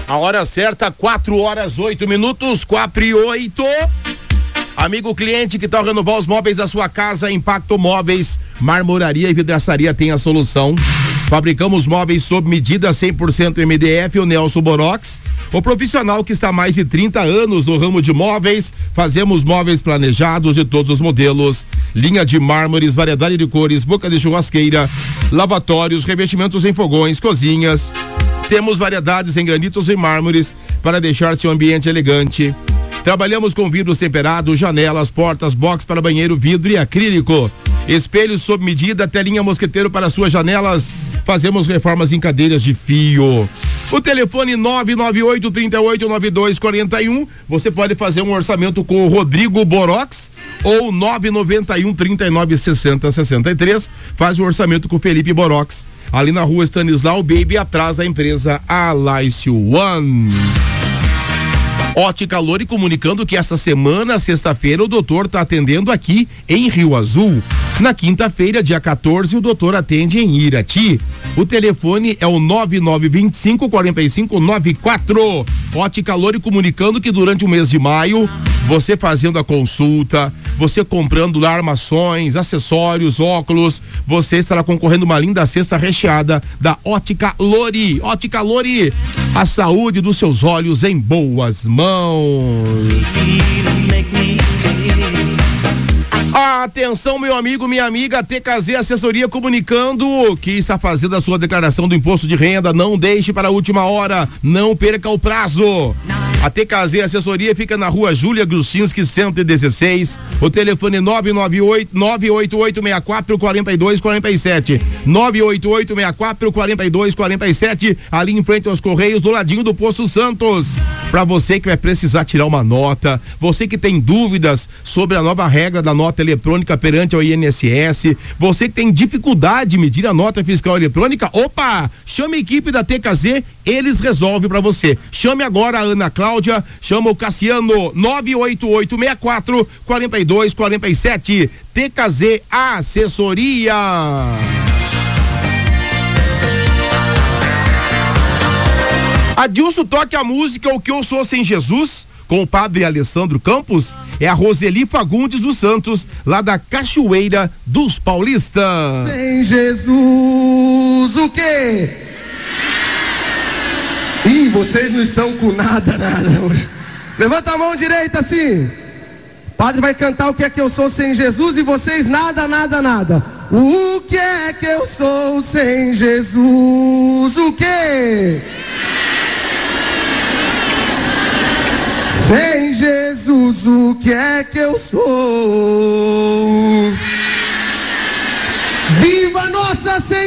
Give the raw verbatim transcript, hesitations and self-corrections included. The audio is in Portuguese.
A hora certa, quatro horas, oito minutos, quatro e oito. Amigo cliente que tal renovar os móveis da sua casa, Impacto Móveis, marmoraria e vidraçaria tem a solução. Fabricamos móveis sob medida cem por cento M D F ou Nelson Borox. O profissional que está há mais de trinta anos no ramo de móveis, fazemos móveis planejados de todos os modelos, linha de mármores, variedade de cores, boca de churrasqueira, lavatórios, revestimentos em fogões, cozinhas. Temos variedades em granitos e mármores para deixar seu ambiente elegante. Trabalhamos com vidros temperados, janelas, portas, box para banheiro, vidro e acrílico. Espelhos sob medida, telinha mosqueteiro para suas janelas. Fazemos reformas em cadeiras de fio. O telefone nove nove oito, trinta e oito, noventa e dois quarenta e um. Você pode fazer um orçamento com o Rodrigo Borox ou nove nove um, trinta e nove, sessenta, sessenta e três. Faz o orçamento com o Felipe Borox, ali na rua Stanislau Baby, atrás da empresa Alice One. Ótica Lori comunicando que essa semana, sexta-feira, o doutor está atendendo aqui em Rio Azul. Na quinta-feira, dia quatorze, o doutor atende em Irati. O telefone é o nove nove dois cinco, quatro cinco nove quatro. Ótica Lori comunicando que durante o mês de maio, você fazendo a consulta, você comprando lá armações, acessórios, óculos, você estará concorrendo uma linda cesta recheada da Ótica Lori. Ótica Lori, a saúde dos seus olhos em boas mãos. Atenção, meu amigo, minha amiga, T K Z Assessoria comunicando que está fazendo a sua declaração do imposto de renda. Não deixe para a última hora, não perca o prazo. A T K Z Assessoria fica na rua Júlia Grucinski, cento e dezesseis. O telefone nove nove oito, nove oito oito, seis quatro, quatro dois quatro sete. nove oito oito, seis quatro, quatro dois quatro sete. Ali em frente aos Correios, do ladinho do Poço Santos. Para você que vai precisar tirar uma nota, você que tem dúvidas sobre a nova regra da nota eletrônica perante ao I N S S, você que tem dificuldade de medir a nota fiscal eletrônica, opa! Chame a equipe da T K Z, eles resolvem para você. Chame agora a Ana Cláudia, chama o Cassiano, nove oito oito, seis quatro, quatro dois quatro sete. T K Z Assessoria. Adilson toque a música O Que Eu Sou Sem Jesus, com o padre Alessandro Campos. É a Roseli Fagundes dos Santos, lá da Cachoeira dos Paulistas. Sem Jesus, o quê? Ih, vocês não estão com nada, nada hoje. Levanta a mão direita assim. O padre vai cantar O Que É Que Eu Sou Sem Jesus e vocês nada, nada, nada. O que é que eu sou sem Jesus? O quê? Sem Jesus, o que é que eu sou?